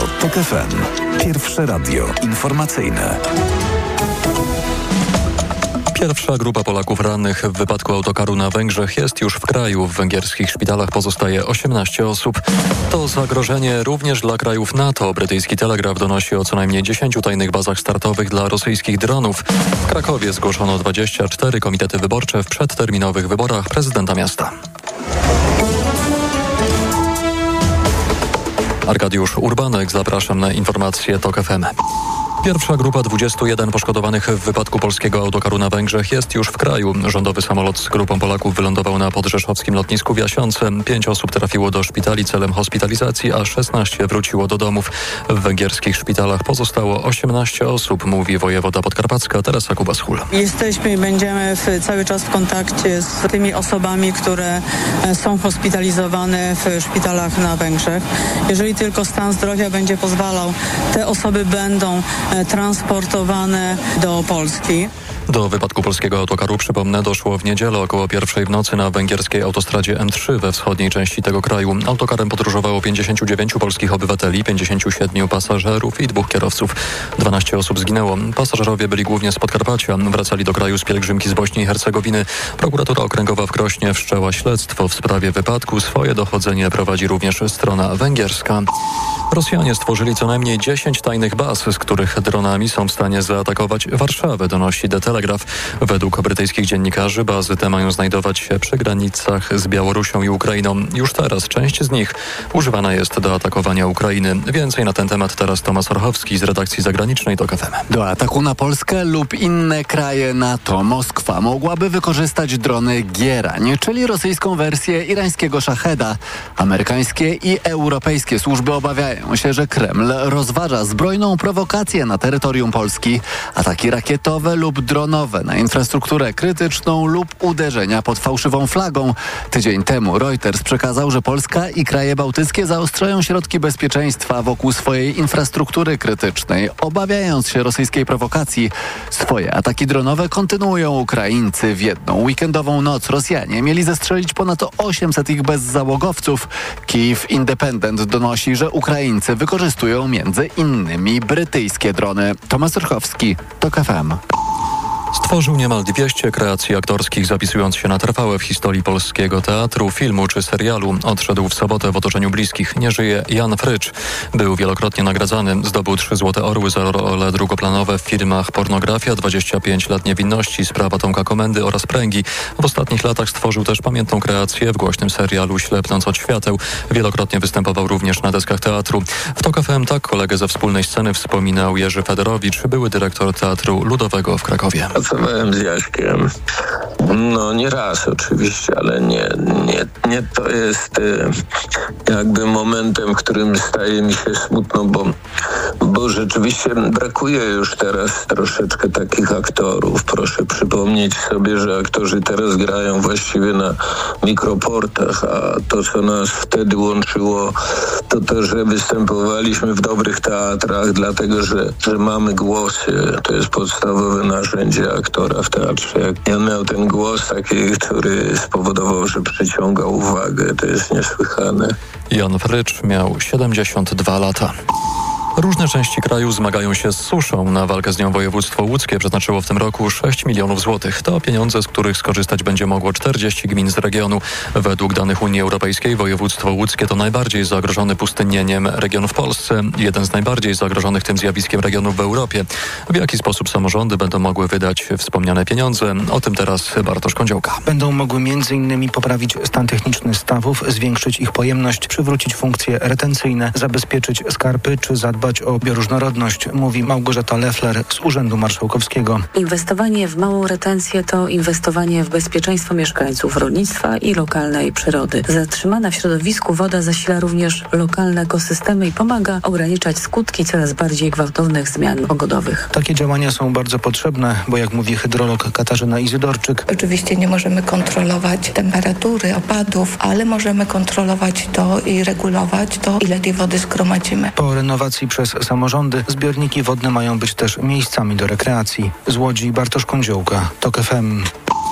TOK FM. Pierwsze radio informacyjne. Pierwsza grupa Polaków rannych w wypadku autokaru na Węgrzech jest już w kraju. W węgierskich szpitalach pozostaje 18 osób. To zagrożenie również dla krajów NATO. Brytyjski Telegraf donosi o co najmniej 10 tajnych bazach startowych dla rosyjskich dronów. W Krakowie zgłoszono 24 komitety wyborcze w przedterminowych wyborach prezydenta miasta. Arkadiusz Urbanek, zapraszam na informacje TOK FM. Pierwsza grupa 21 poszkodowanych w wypadku polskiego autokaru na Węgrzech jest już w kraju. Rządowy samolot z grupą Polaków wylądował na podrzeszowskim lotnisku w Jasiące. 5 osób trafiło do szpitali celem hospitalizacji, a 16 wróciło do domów. W węgierskich szpitalach pozostało 18 osób, mówi wojewoda podkarpacka Teresa Kubas-Hul. Jesteśmy i będziemy cały czas w kontakcie z tymi osobami, które są hospitalizowane w szpitalach na Węgrzech. Jeżeli tylko stan zdrowia będzie pozwalał, te osoby będą transportowane do Polski. Do wypadku polskiego autokaru, przypomnę, doszło w niedzielę około 1:00 w nocy na węgierskiej autostradzie M3 we wschodniej części tego kraju. Autokarem podróżowało 59 polskich obywateli, 57 pasażerów i 2 kierowców. 12 osób zginęło. Pasażerowie byli głównie z Podkarpacia. Wracali do kraju z pielgrzymki z Bośni i Hercegowiny. Prokuratura Okręgowa w Krośnie wszczęła śledztwo w sprawie wypadku. Swoje dochodzenie prowadzi również strona węgierska. Rosjanie stworzyli co najmniej 10 tajnych baz, z których dronami są w stanie zaatakować Warszawę, donosi The Telegraph. Według brytyjskich dziennikarzy bazy te mają znajdować się przy granicach z Białorusią i Ukrainą. Już teraz część z nich używana jest do atakowania Ukrainy. Więcej na ten temat teraz Tomasz Orchowski z redakcji zagranicznej TOK FM. Do ataku na Polskę lub inne kraje NATO Moskwa mogłaby wykorzystać drony Gierań, czyli rosyjską wersję irańskiego Szacheda. Amerykańskie i europejskie służby obawiają się, że Kreml rozważa zbrojną prowokację na terytorium Polski. Ataki rakietowe lub dronowe na infrastrukturę krytyczną lub uderzenia pod fałszywą flagą. Tydzień temu Reuters przekazał, że Polska i kraje bałtyckie zaostrzają środki bezpieczeństwa wokół swojej infrastruktury krytycznej, obawiając się rosyjskiej prowokacji. Swoje ataki dronowe kontynuują Ukraińcy. W jedną weekendową noc Rosjanie mieli zestrzelić ponad 800 ich bezzałogowców. Kyiv Independent donosi, że Ukraińcy wykorzystują między innymi brytyjskie drony. Tomasz Orchowski, TOK FM. Stworzył niemal 200 kreacji aktorskich, zapisując się na trwałe w historii polskiego teatru, filmu czy serialu. Odszedł w sobotę w otoczeniu bliskich. Nie żyje Jan Frycz. Był wielokrotnie nagradzany. Zdobył 3 Złote Orły za role drugoplanowe w filmach Pornografia, 25 lat niewinności, Sprawa Tomka Komendy oraz Pręgi. W ostatnich latach stworzył też pamiętną kreację w głośnym serialu Ślepnąc od świateł. Wielokrotnie występował również na deskach teatru. W TOK FM tak kolegę ze wspólnej sceny wspominał Jerzy Federowicz, były dyrektor Teatru Ludowego w Krakowie. Pracowałem z Jaśkiem, nie raz oczywiście, ale nie to jest jakby momentem, w którym staje mi się smutno, bo rzeczywiście brakuje już teraz troszeczkę takich aktorów. Proszę przypomnieć sobie, że aktorzy teraz grają właściwie na mikroportach, a to, co nas wtedy łączyło, to że występowaliśmy w dobrych teatrach, dlatego, że mamy głosy. To jest podstawowe narzędzie aktora w teatrze. Jak ja miał ten głos taki, który spowodował, że przyciągał uwagę. To jest niesłychane. Jan Frycz miał 72 lata. Różne części kraju zmagają się z suszą. Na walkę z nią województwo łódzkie przeznaczyło w tym roku 6 milionów złotych. To pieniądze, z których skorzystać będzie mogło 40 gmin z regionu. Według danych Unii Europejskiej województwo łódzkie to najbardziej zagrożony pustynnieniem region w Polsce. Jeden z najbardziej zagrożonych tym zjawiskiem regionów w Europie. W jaki sposób samorządy będą mogły wydać wspomniane pieniądze? O tym teraz Bartosz Kądziołka. Będą mogły m.in. poprawić stan techniczny stawów, zwiększyć ich pojemność, przywrócić funkcje retencyjne, zabezpieczyć skarpy czy zadbać o bioróżnorodność, mówi Małgorzata Leffler z Urzędu Marszałkowskiego. Inwestowanie w małą retencję to inwestowanie w bezpieczeństwo mieszkańców, rolnictwa i lokalnej przyrody. Zatrzymana w środowisku woda zasila również lokalne ekosystemy i pomaga ograniczać skutki coraz bardziej gwałtownych zmian pogodowych. Takie działania są bardzo potrzebne, bo jak mówi hydrolog Katarzyna Izydorczyk, oczywiście nie możemy kontrolować temperatury, opadów, ale możemy kontrolować to i regulować to, ile tej wody zgromadzimy. Po renowacji przez samorządy zbiorniki wodne mają być też miejscami do rekreacji. Z Łodzi Bartosz Kądziołka, TOK FM.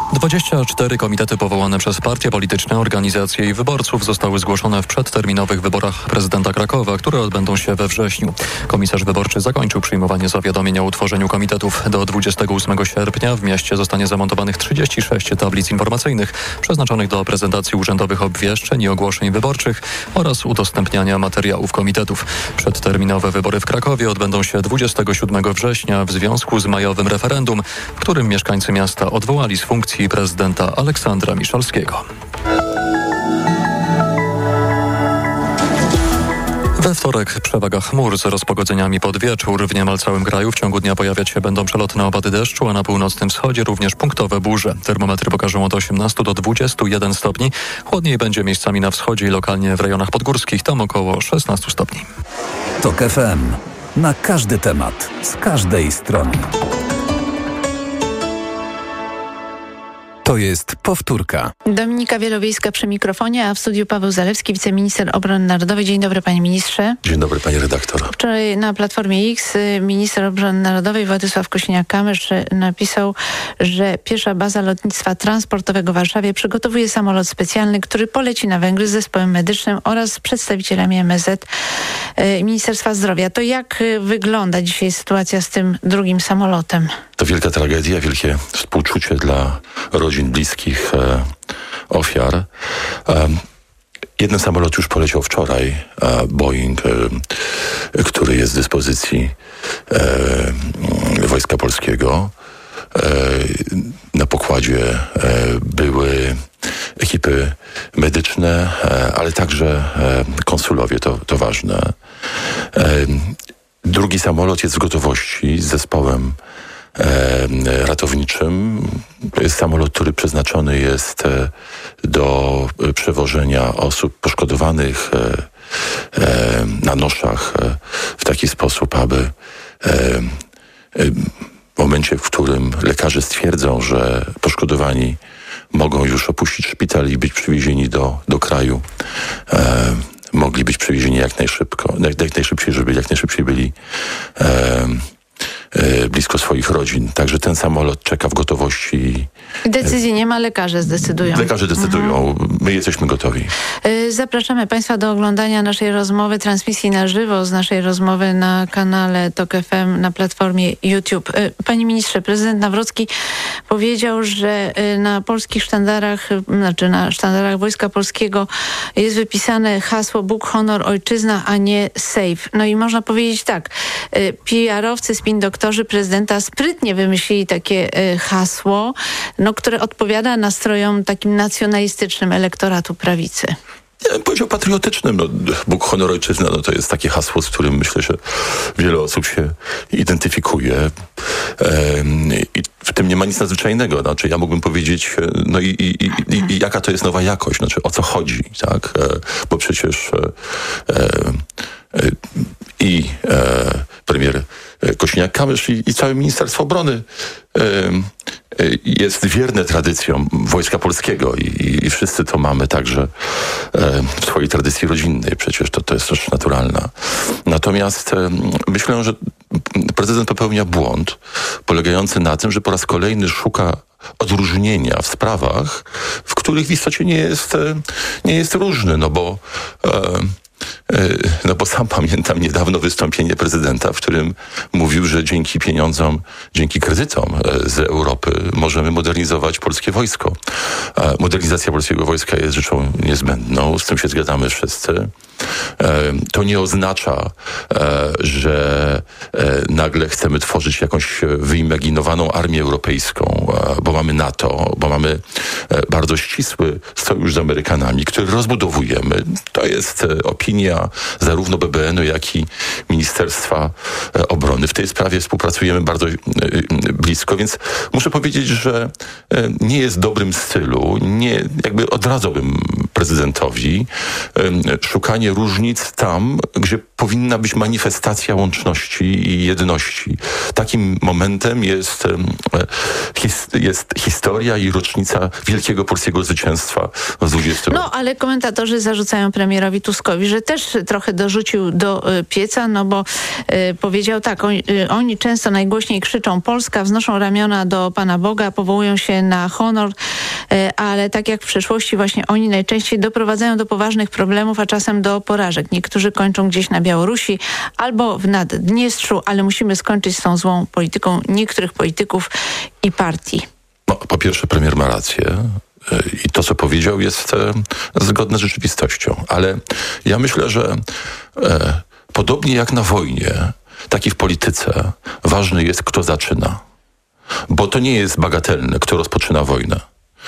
24 komitety powołane przez partie polityczne, organizacje i wyborców zostały zgłoszone w przedterminowych wyborach prezydenta Krakowa, które odbędą się we wrześniu. Komisarz wyborczy zakończył przyjmowanie zawiadomień o utworzeniu komitetów. Do 28 sierpnia w mieście zostanie zamontowanych 36 tablic informacyjnych przeznaczonych do prezentacji urzędowych obwieszczeń i ogłoszeń wyborczych oraz udostępniania materiałów komitetów. Przedterminowe wybory w Krakowie odbędą się 27 września w związku z majowym referendum, w którym mieszkańcy miasta odwołali z funkcji prezydenta Aleksandra Miszalskiego. We wtorek przewaga chmur z rozpogodzeniami pod wieczór. W niemal całym kraju w ciągu dnia pojawiać się będą przelotne opady deszczu, a na północnym wschodzie również punktowe burze. Termometry pokażą od 18 do 21 stopni. Chłodniej będzie miejscami na wschodzie i lokalnie w rejonach podgórskich, tam około 16 stopni. TOK FM. Na każdy temat, z każdej strony. To jest powtórka. Dominika Wielowiejska przy mikrofonie, a w studiu Paweł Zalewski, wiceminister obrony narodowej. Dzień dobry, panie ministrze. Dzień dobry, pani redaktor. Wczoraj na Platformie X minister obrony narodowej Władysław Kosiniak-Kamysz napisał, że pierwsza baza lotnictwa transportowego w Warszawie przygotowuje samolot specjalny, który poleci na Węgry z zespołem medycznym oraz przedstawicielami MSZ Ministerstwa Zdrowia. To jak wygląda dzisiaj sytuacja z tym drugim samolotem? To wielka tragedia, wielkie współczucie dla rodzin bliskich ofiar. Jeden samolot już poleciał wczoraj, Boeing, który jest w dyspozycji Wojska Polskiego. Na pokładzie były ekipy medyczne, ale także konsulowie, to ważne. Drugi samolot jest w gotowości z zespołem ratowniczym. To jest samolot, który przeznaczony jest do przewożenia osób poszkodowanych na noszach w taki sposób, aby w momencie, w którym lekarze stwierdzą, że poszkodowani mogą już opuścić szpital i być przywiezieni do kraju, mogli być przywiezieni jak najszybciej, żeby jak najszybciej byli blisko swoich rodzin. Także ten samolot czeka w gotowości. Decyzji nie ma, lekarze zdecydują. Lekarze decydują. My jesteśmy gotowi. Zapraszamy państwa do oglądania naszej rozmowy, transmisji na żywo z naszej rozmowy na kanale TOK FM na platformie YouTube. Panie ministrze, prezydent Nawrocki powiedział, że na polskich sztandarach, na sztandarach Wojska Polskiego jest wypisane hasło Bóg, honor, ojczyzna, a nie safe. No i można powiedzieć tak, PR-owcy, spin-doktorzy prezydenta sprytnie wymyślili takie hasło, które odpowiada nastrojom takim nacjonalistycznym elektoratu prawicy. Ja bym powiedział patriotycznym. Bóg, honor, ojczyzna, to jest takie hasło, z którym myślę, że wiele osób się identyfikuje. I w tym nie ma nic nadzwyczajnego. Znaczy, ja mógłbym powiedzieć, i jaka to jest nowa jakość, znaczy o co chodzi, tak? Bo przecież premier Kosiniak-Kamysz i całe Ministerstwo Obrony jest wierne tradycjom Wojska Polskiego i wszyscy to mamy także w swojej tradycji rodzinnej. Przecież to jest rzecz naturalna. Natomiast myślę, że prezydent popełnia błąd polegający na tym, że po raz kolejny szuka odróżnienia w sprawach, w których w istocie nie jest różny, no bo sam pamiętam niedawno wystąpienie prezydenta, w którym mówił, że dzięki pieniądzom, dzięki kredytom z Europy możemy modernizować polskie wojsko. Modernizacja polskiego wojska jest rzeczą niezbędną, z tym się zgadzamy wszyscy. To nie oznacza, że nagle chcemy tworzyć jakąś wyimaginowaną armię europejską, bo mamy NATO, bo mamy bardzo ścisły sojusz z Amerykanami, który rozbudowujemy. To jest opinia zarówno BBN-u, jak i Ministerstwa Obrony. W tej sprawie współpracujemy bardzo blisko, więc muszę powiedzieć, że nie jest w dobrym stylu, jakby odradzałbym prezydentowi szukanie widzenie różnic tam, gdzie powinna być manifestacja łączności i jedności. Takim momentem jest historia i rocznica wielkiego polskiego zwycięstwa z 20 lat. No, ale komentatorzy zarzucają premierowi Tuskowi, że też trochę dorzucił do pieca, no bo powiedział tak, oni często najgłośniej krzyczą Polska, wznoszą ramiona do Pana Boga, powołują się na honor, ale tak jak w przeszłości właśnie oni najczęściej doprowadzają do poważnych problemów, a czasem do porażek. Niektórzy kończą gdzieś na Białorusi albo w Naddniestrzu, ale musimy skończyć z tą złą polityką niektórych polityków i partii. No, po pierwsze, premier ma rację. I to, co powiedział, jest zgodne z rzeczywistością. Ale ja myślę, że podobnie jak na wojnie, tak i w polityce ważny jest, kto zaczyna. Bo to nie jest bagatelne, kto rozpoczyna wojnę.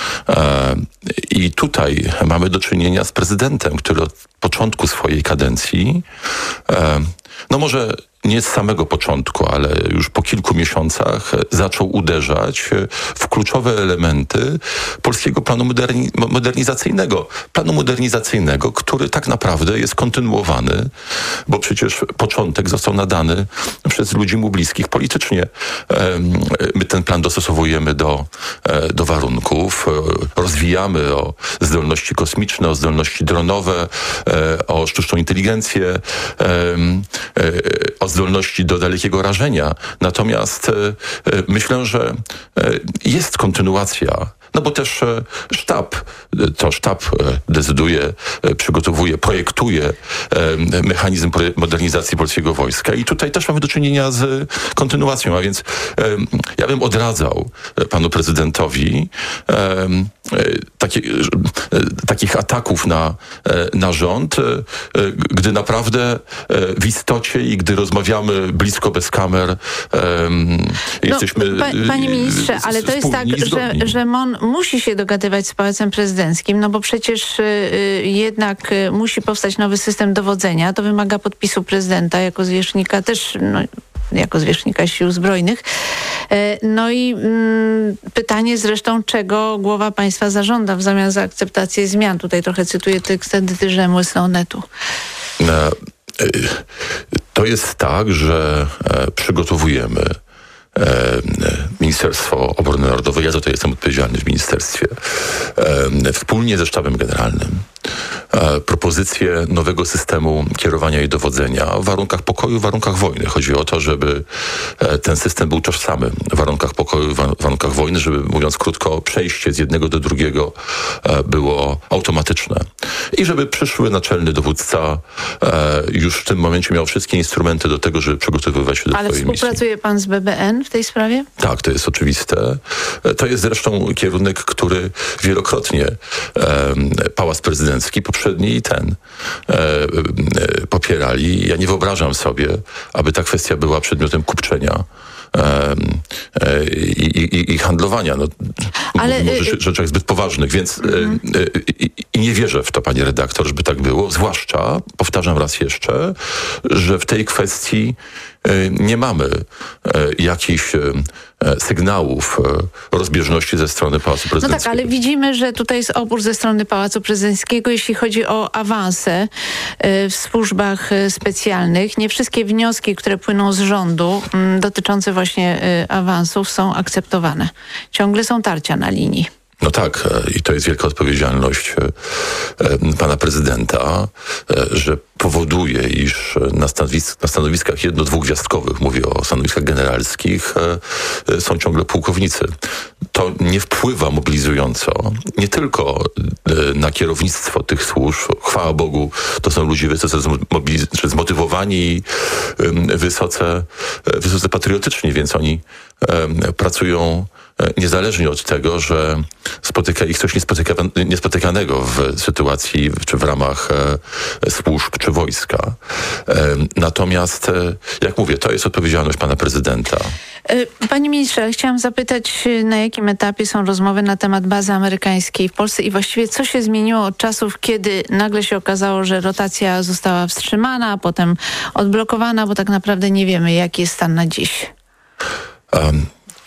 I tutaj mamy do czynienia z prezydentem, który od początku swojej kadencji, no może nie z samego początku, ale już po kilku miesiącach zaczął uderzać w kluczowe elementy polskiego planu modernizacyjnego, który tak naprawdę jest kontynuowany, bo przecież początek został nadany przez ludzi mu bliskich politycznie. My ten plan dostosowujemy do warunków, rozwijamy o zdolności kosmiczne, o zdolności dronowe, o sztuczną inteligencję, o zdolności do dalekiego rażenia. Natomiast myślę, że jest kontynuacja. No bo też sztab decyduje, przygotowuje, projektuje mechanizm modernizacji polskiego wojska i tutaj też mamy do czynienia z kontynuacją, a więc ja bym odradzał panu prezydentowi takich ataków na rząd, gdy naprawdę w istocie i gdy rozmawiamy blisko, bez kamer, jesteśmy Panie ministrze, ale to jest tak, że MON musi się dogadywać z Pałacem Prezydenckim, no bo przecież jednak musi powstać nowy system dowodzenia. To wymaga podpisu prezydenta jako zwierzchnika też, jako zwierzchnika Sił Zbrojnych. No i pytanie zresztą, czego głowa państwa zażąda w zamian za akceptację zmian. Tutaj trochę cytuję tekst Edyty Rzemły z Onetu. To jest tak, że przygotowujemy Ministerstwo Obrony Narodowej, ja za to jestem odpowiedzialny w ministerstwie, wspólnie ze Sztabem Generalnym, propozycję nowego systemu kierowania i dowodzenia w warunkach pokoju, w warunkach wojny. Chodzi o to, żeby ten system był tożsamy w warunkach pokoju, w warunkach wojny, żeby, mówiąc krótko, przejście z jednego do drugiego było automatyczne. I żeby przyszły naczelny dowódca już w tym momencie miał wszystkie instrumenty do tego, żeby przygotowywać się do swojej misji. Ale współpracuje pan z BBN w tej sprawie? Tak, to jest oczywiste. To jest zresztą kierunek, który wielokrotnie Pałac Prezydencki, poprzedni i ten, popierali. Ja nie wyobrażam sobie, aby ta kwestia była przedmiotem kupczenia i handlowania. No, ale rzeczach zbyt poważnych, więc i nie wierzę w to, pani redaktor, żeby tak było. Zwłaszcza, powtarzam raz jeszcze, że w tej kwestii nie mamy jakichś sygnałów rozbieżności ze strony Pałacu Prezydenckiego. No tak, ale widzimy, że tutaj jest opór ze strony Pałacu Prezydenckiego, jeśli chodzi o awanse w służbach specjalnych. Nie wszystkie wnioski, które płyną z rządu dotyczące właśnie awansów są akceptowane. Ciągle są tarcia na linii. No tak, i to jest wielka odpowiedzialność pana prezydenta, że powoduje, iż na stanowiskach jedno-dwugwiazdkowych, mówię o stanowiskach generalskich, są ciągle pułkownicy. To nie wpływa mobilizująco nie tylko na kierownictwo tych służb. Chwała Bogu, to są ludzie wysoce zmotywowani i wysoce patriotyczni, więc oni pracują niezależnie od tego, że spotyka ich coś niespotykanego w sytuacji czy w ramach służb czy wojska. Natomiast, jak mówię, to jest odpowiedzialność pana prezydenta. Panie ministrze, chciałam zapytać, na jakim etapie są rozmowy na temat bazy amerykańskiej w Polsce i właściwie co się zmieniło od czasów, kiedy nagle się okazało, że rotacja została wstrzymana, a potem odblokowana, bo tak naprawdę nie wiemy, jaki jest stan na dziś.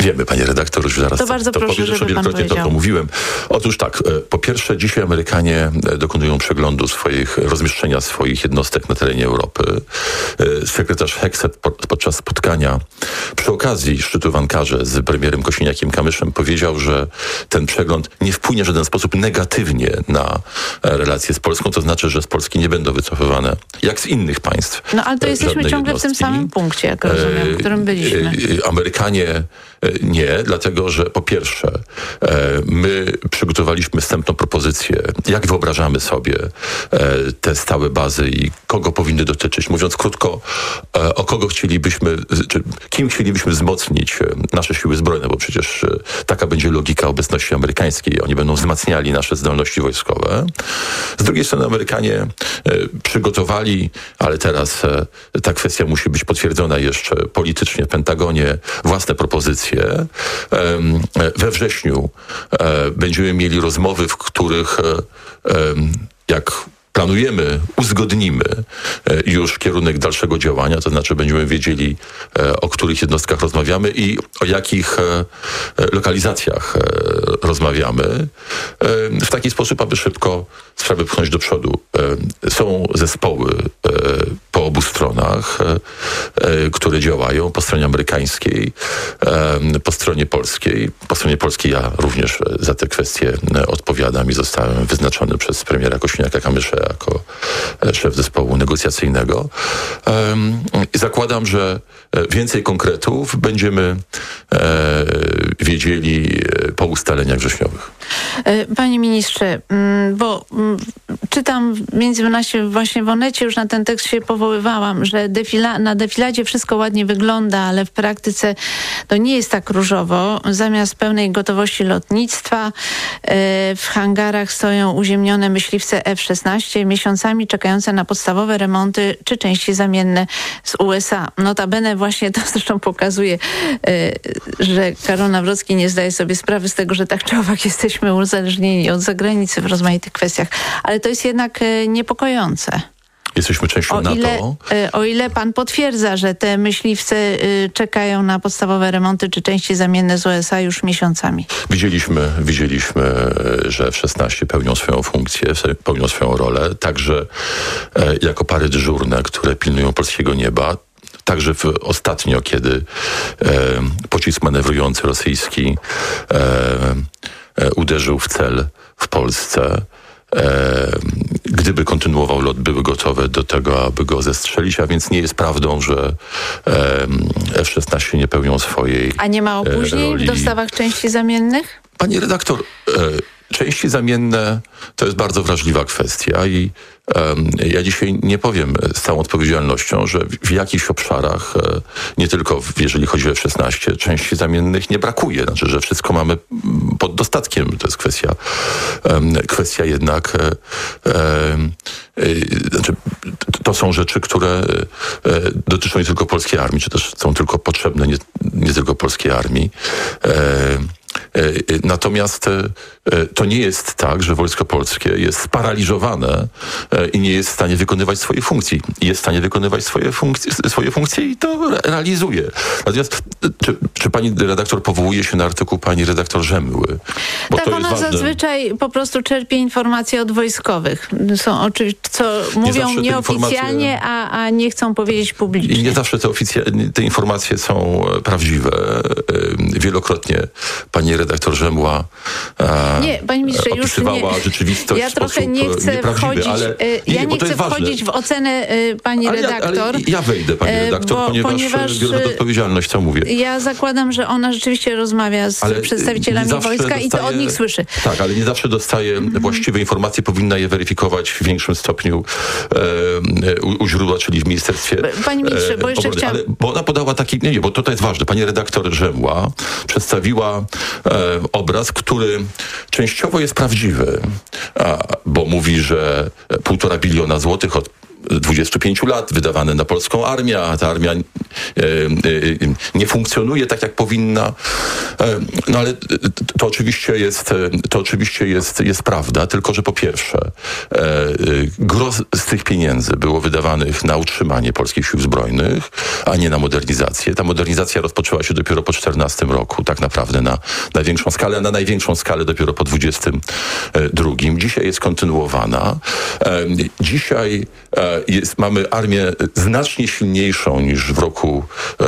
Wiemy, panie redaktor, już zaraz to bardzo proszę, powiem, żeby pan powiedział. to mówiłem. Otóż tak, po pierwsze dzisiaj Amerykanie dokonują przeglądu rozmieszczenia swoich jednostek na terenie Europy. Sekretarz Hegseth podczas spotkania przy okazji szczytu w Ankarze z premierem Kosiniakiem-Kamyszem powiedział, że ten przegląd nie wpłynie w żaden sposób negatywnie na relacje z Polską, to znaczy, że z Polski nie będą wycofywane, jak z innych państw. No ale to jesteśmy ciągle w tym samym punkcie, jak rozumiem, w którym byliśmy. Amerykanie nie, dlatego, że po pierwsze my przygotowaliśmy wstępną propozycję, jak wyobrażamy sobie te stałe bazy i kogo powinny dotyczyć. Mówiąc krótko, o kogo chcielibyśmy, czy kim chcielibyśmy wzmocnić nasze siły zbrojne, bo przecież taka będzie logika obecności amerykańskiej. Oni będą wzmacniali nasze zdolności wojskowe. Z drugiej strony Amerykanie przygotowali, ale teraz ta kwestia musi być potwierdzona jeszcze politycznie w Pentagonie, własne propozycje. We wrześniu będziemy mieli rozmowy, w których jak planujemy, uzgodnimy już kierunek dalszego działania, to znaczy będziemy wiedzieli, o których jednostkach rozmawiamy i o jakich lokalizacjach rozmawiamy, w taki sposób, aby szybko sprawy pchnąć do przodu. Są zespoły po obu stronach, które działają, po stronie amerykańskiej, po stronie polskiej. Po stronie polskiej ja również za te kwestie odpowiadam i zostałem wyznaczony przez premiera Kosiniaka-Kamysza jako szef zespołu negocjacyjnego. Zakładam, że więcej konkretów będziemy wiedzieli po ustaleniach wrześniowych. Panie ministrze, bo czytam między właśnie w Onecie, już na ten tekst się powoływałam, że na defiladzie wszystko ładnie wygląda, ale w praktyce to nie jest tak różowo. Zamiast pełnej gotowości lotnictwa w hangarach stoją uziemnione myśliwce F-16, miesiącami czekające na podstawowe remonty czy części zamienne z USA. Notabene właśnie to zresztą pokazuje, że Karol Nawrocki nie zdaje sobie sprawy z tego, że tak czy owak jesteśmy uzależnieni od zagranicy w rozmaitych kwestiach. Ale to jest jednak niepokojące. Jesteśmy częścią NATO. O ile pan potwierdza, że te myśliwce czekają na podstawowe remonty czy części zamienne z USA już miesiącami. Widzieliśmy, że F-16 pełnią swoją funkcję, pełnią swoją rolę, także jako pary dyżurne, które pilnują polskiego nieba. Także ostatnio, kiedy pocisk manewrujący rosyjski uderzył w cel w Polsce, gdyby kontynuował lot, były gotowe do tego, aby go zestrzelić, a więc nie jest prawdą, że F-16 nie pełnią swojej A nie ma opóźnień roli. w dostawach części zamiennych? Pani redaktor, części zamienne to jest bardzo wrażliwa kwestia i ja dzisiaj nie powiem z całą odpowiedzialnością, że w jakichś obszarach, nie tylko jeżeli chodzi o F-16, części zamiennych nie brakuje. Znaczy, że wszystko mamy pod dostatkiem. To jest kwestia jednak... to są rzeczy, które dotyczą nie tylko polskiej armii, czy też są tylko potrzebne nie tylko polskiej armii. Natomiast to nie jest tak, że Wojsko Polskie jest sparaliżowane i nie jest w stanie wykonywać swoich funkcji. Jest w stanie wykonywać swoje funkcje i to realizuje. Natomiast czy pani redaktor powołuje się na artykuł pani redaktor Rzemły? Bo tak, to jest ona ważne. Zazwyczaj po prostu czerpie informacje od wojskowych. Są oczywiście, co mówią nieoficjalnie, a nie chcą powiedzieć publicznie. I nie zawsze te informacje są prawdziwe. Wielokrotnie pani redaktor Rzemła nie, panie ministrze, opisywała rzeczywistość ja w sposób trochę nie chcę nieprawdziwy, ale ja nie chcę wchodzić w ocenę pani redaktor. Ja wejdę, pani redaktor, ponieważ biorę pod odpowiedzialność, co mówię. Ja zakładam, że ona rzeczywiście rozmawia z przedstawicielami wojska i to od nich słyszy. Tak, ale nie zawsze dostaje właściwe informacje, powinna je weryfikować w większym stopniu u źródła, czyli w ministerstwie. Panie ministrze, bo jeszcze chciałam... Bo ona podała taki... Nie, bo to jest ważne. Pani redaktor Rzemła przedstawiła obraz, który częściowo jest prawdziwy, bo mówi, że 1,5 biliona złotych 25 lat wydawane na polską armię, a ta armia nie funkcjonuje tak, jak powinna. No ale to oczywiście jest prawda, tylko że po pierwsze gros z tych pieniędzy było wydawanych na utrzymanie polskich sił zbrojnych, a nie na modernizację. Ta modernizacja rozpoczęła się dopiero po 2014 roku, tak naprawdę na największą skalę, a na największą skalę dopiero po 2022. Dzisiaj jest kontynuowana. Dzisiaj mamy armię znacznie silniejszą niż w roku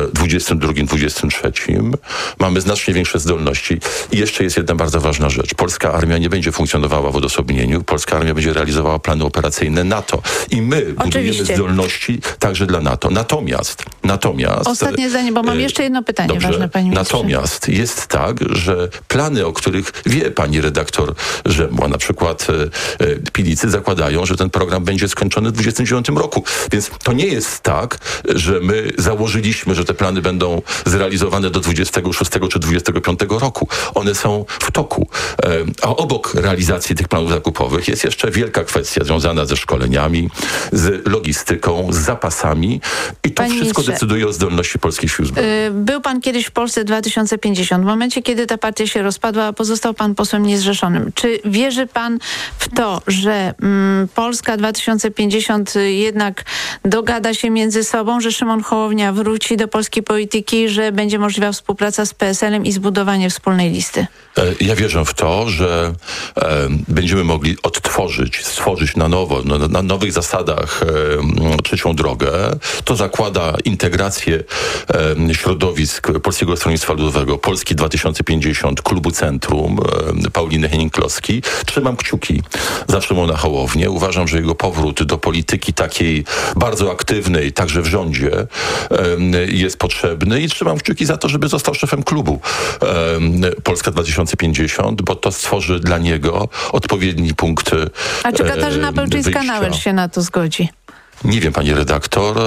2022-2023. Mamy znacznie większe zdolności. I jeszcze jest jedna bardzo ważna rzecz. Polska armia nie będzie funkcjonowała w odosobnieniu. Polska armia będzie realizowała plany operacyjne NATO. I my budujemy zdolności także dla NATO. Natomiast... Ostatnie zdanie, bo mam jeszcze jedno pytanie ważne, panie ministrze. Natomiast jest tak, że plany, o których wie pani redaktor Rzemła, na przykład Pilicy, zakładają, że ten program będzie skończony w 2029 roku. Więc to nie jest tak, że my założyliśmy, że te plany będą zrealizowane do 26 czy 25 roku. One są w toku. A obok realizacji tych planów zakupowych jest jeszcze wielka kwestia związana ze szkoleniami, z logistyką, z zapasami i to wszystko decyduje o zdolności polskich sił zbrojnych. Był pan kiedyś w Polsce 2050. W momencie, kiedy ta partia się rozpadła, pozostał pan posłem niezrzeszonym. Czy wierzy pan w to, że Polska 2050 jednak dogada się między sobą, że Szymon Hołownia wróci do polskiej polityki, że będzie możliwa współpraca z PSL-em i zbudowanie wspólnej listy? Ja wierzę w to, że będziemy mogli stworzyć na nowo, na nowych zasadach trzecią drogę. To zakłada integrację środowisk Polskiego Stronnictwa Ludowego, Polski 2050, Klubu Centrum, Pauliny Henning-Kloski. Trzymam kciuki za Szymona Hołownię. Uważam, że jego powrót do polityki takiej bardzo aktywnej, także w rządzie, jest potrzebny i trzymam kciuki za to, żeby został szefem klubu Polska 2050, bo to stworzy dla niego odpowiedni punkt A czy Katarzyna Pełczyńska-Nałęcz się na to zgodzi? Nie wiem, pani redaktor,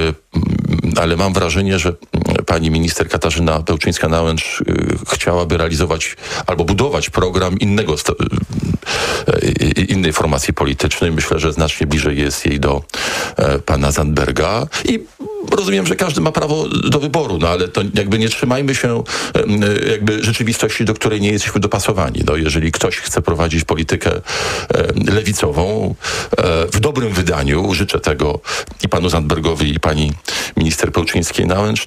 ale mam wrażenie, że pani minister Katarzyna Pełczyńska-Nałęcz chciałaby realizować albo budować program innej formacji politycznej. Myślę, że znacznie bliżej jest jej do pana Zandberga i rozumiem, że każdy ma prawo do wyboru, no ale to jakby nie trzymajmy się jakby rzeczywistości, do której nie jesteśmy dopasowani. No, jeżeli ktoś chce prowadzić politykę lewicową w dobrym wydaniu, życzę tego i panu Zandbergowi, i pani minister Pełczyńskiej-Nałęcz,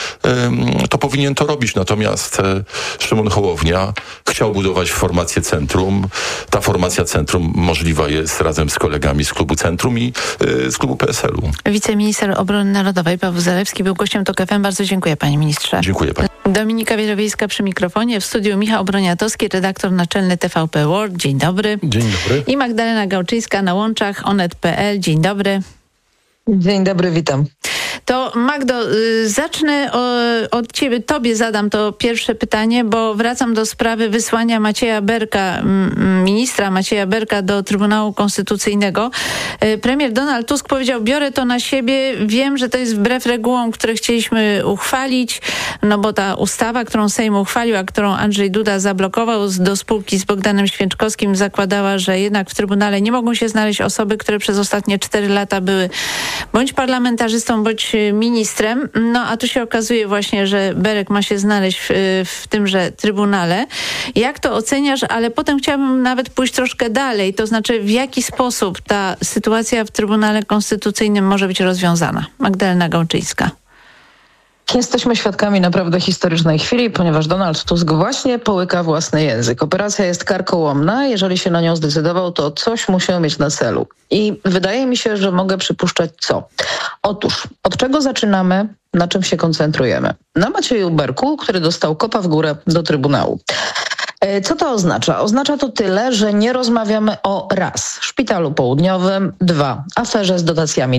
to powinien to robić. Natomiast Szymon Hołownia chciał budować formację Centrum. Ta formacja Centrum możliwa jest razem z kolegami z klubu Centrum i z klubu PSL-u. Wiceminister Obrony Narodowej Paweł Zalewski był gościem TOK FM. Bardzo dziękuję, panie ministrze. Dziękuję pani. Dominika Wielowiejska przy mikrofonie. W studiu Michał Broniatowski, redaktor naczelny TVP World. Dzień dobry. Dzień dobry. I Magdalena Gałczyńska na łączach onet.pl. Dzień dobry. Dzień dobry, witam. To Magdo, zacznę od ciebie. Tobie zadam to pierwsze pytanie, bo wracam do sprawy wysłania Macieja Berka, ministra Macieja Berka do Trybunału Konstytucyjnego. Premier Donald Tusk powiedział, biorę to na siebie, wiem, że to jest wbrew regułom, które chcieliśmy uchwalić, no bo ta ustawa, którą Sejm uchwalił, a którą Andrzej Duda zablokował do spółki z Bogdanem Święczkowskim, zakładała, że jednak w Trybunale nie mogą się znaleźć osoby, które przez ostatnie 4 lata były bądź parlamentarzystą, bądź ministrem. No a tu się okazuje właśnie, że Berek ma się znaleźć w tymże Trybunale. Jak to oceniasz? Ale potem chciałabym nawet pójść troszkę dalej. To znaczy, w jaki sposób ta sytuacja w Trybunale Konstytucyjnym może być rozwiązana? Magdalena Gałczyńska. Jesteśmy świadkami naprawdę historycznej chwili, ponieważ Donald Tusk właśnie połyka własny język. Operacja jest karkołomna. Jeżeli się na nią zdecydował, to coś musiał mieć na celu. I wydaje mi się, że mogę przypuszczać co. Otóż, od czego zaczynamy, na czym się koncentrujemy? Na Macieju Berku, który dostał kopa w górę do Trybunału. Co to oznacza? Oznacza to tyle, że nie rozmawiamy o raz, Szpitalu Południowym, 2, aferze z dotacjami